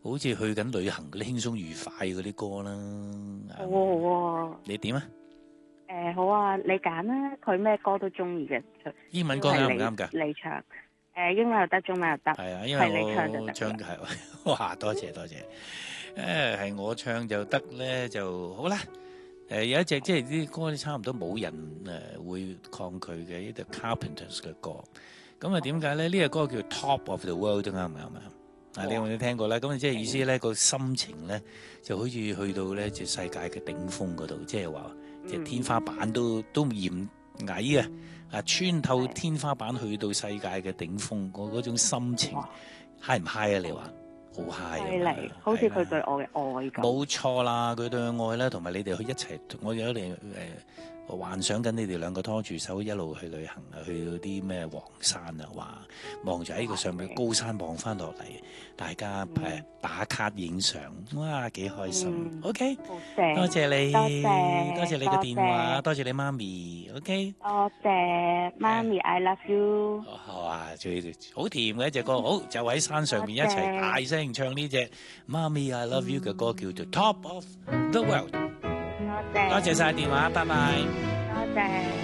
好似去緊旅行嗰啲輕鬆愉快嗰啲歌啦。 好喎好喎。 你點啊？ 好啊，你揀啦，佢咩歌都中意嘅。 英文歌啱唔啱㗎？ 你唱，英文又得，中文又得。 係啊，因係你為唱就得我唱嘅係，哇，多謝多謝。係我唱就得咧就好啦。有一隻即係啲歌差唔多冇人會抗拒嘅，呢隻 Carpenters 嘅歌。咁啊點解咧？呢隻歌叫 Top of the World 啱唔啱啊？你有冇聽過咧？咁即係意思咧，個心情咧就好似去到咧隻世界嘅頂峰嗰度，即係話即係天花板都嫌矮啊！穿透天花板去到世界嘅頂峰，嗰種心情 high 唔 high 啊？你話好 high 犀利，好似佢對我嘅愛咁。 冇錯啦，佢對愛啦，同埋你哋去一齊，我有哋幻想緊你哋兩個拖住手一路去旅行啊，去到啲咩黃山啊，話望住喺個上面高山望翻落嚟，大家打卡影相，哇幾開心。OK，多謝你，多謝你嘅電話，多謝你媽咪。OK， 多謝媽咪，I love you。 好啊，好甜嘅一隻歌，好就喺山上面一齊大聲唱呢隻媽咪 I love you 嘅歌，叫做 Top of the World。多謝晒電話，拜拜。 多謝。